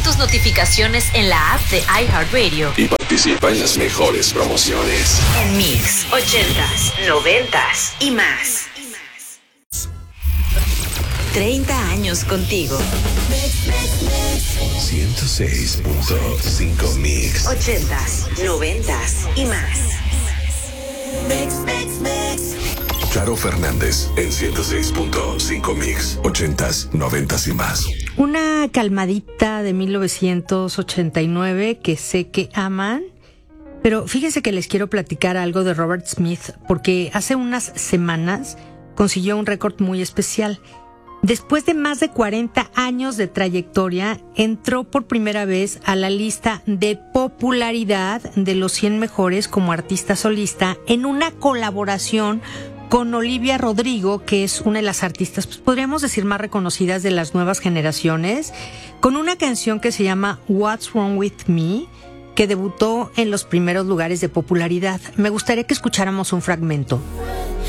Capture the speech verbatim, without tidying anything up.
tus notificaciones en la app de iHeartRadio y participa en las mejores promociones. En Mix, ochentas, noventas y más. treinta años contigo. ciento seis punto cinco Mix. ochentas, noventas y más. Charo Fernández en ciento seis punto cinco Mix. ochentas, noventas y más. Una calmadita de mil novecientos ochenta y nueve que sé que aman. Pero fíjense que les quiero platicar algo de Robert Smith, porque hace unas semanas consiguió un récord muy especial. Después de más de cuarenta años de trayectoria, entró por primera vez a la lista de popularidad de los cien mejores como artista solista en una colaboración con Olivia Rodrigo, que es una de las artistas, pues podríamos decir, más reconocidas de las nuevas generaciones, con una canción que se llama What's Wrong With Me, que debutó en los primeros lugares de popularidad. Me gustaría que escucháramos un fragmento.